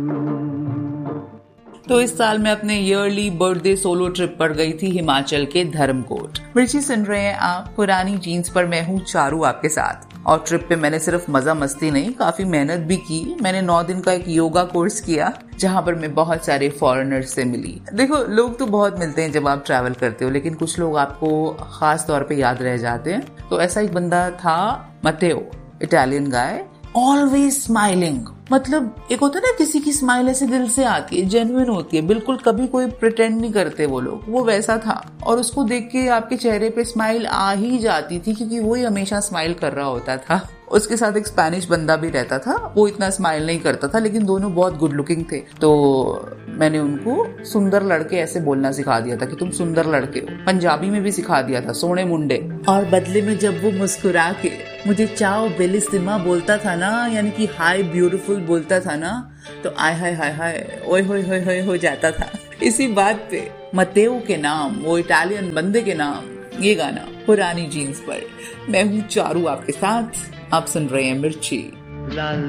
तो इस साल मैं अपने ईयरली बर्थडे सोलो ट्रिप पर गई थी हिमाचल के धर्मकोट। मिर्ची सुन रहे हैं आप पुरानी जीन्स पर, मैं हूँ चारू आपके साथ। और ट्रिप पे मैंने सिर्फ मजा मस्ती नहीं, काफी मेहनत भी की। मैंने 9 दिन का एक योगा कोर्स किया जहाँ पर मैं बहुत सारे फॉरेनर्स से मिली। देखो, लोग तो बहुत मिलते हैं जब आप ट्रैवल करते हो, लेकिन कुछ लोग आपको खास तौर पे याद रह जाते हैं। तो ऐसा एक बंदा था, मतेओ, इटालियन गाय, ऑलवेज स्माइलिंग। मतलब एक होता है ना, किसी की स्माइल ऐसे दिल से आती है, जेन्युइन होती है, बिल्कुल कभी कोई प्रिटेंड नहीं करते वो लोग। वो वैसा था और उसको देख के आपके चेहरे पे स्माइल आ ही जाती थी, क्योंकि वो ही हमेशा स्माइल कर रहा होता था। उसके साथ एक स्पेनिश बंदा भी रहता था, वो इतना स्माइल नहीं करता था, लेकिन दोनों बहुत गुड लुकिंग थे। तो मैंने उनको सुंदर लड़के ऐसे बोलना सिखा दिया था कि तुम सुंदर लड़के हो। पंजाबी में भी सिखा दिया था, सोने मुंडे। और बदले में जब वो मुस्कुरा के मुझे चाओ बेलिस्टिमा बोलता था ना, यानी कि हाय ब्यूटीफुल बोलता था ना, तो आय हाय हाय हाय ओए होए होए होए हो जाता था। इसी बात पे मतेओ के नाम, वो इटालियन बंदे के नाम, ये गाना पुरानी जीन्स पर। मैं हूँ चारू आपके साथ, आप सुन रहे हैं मिर्ची। ला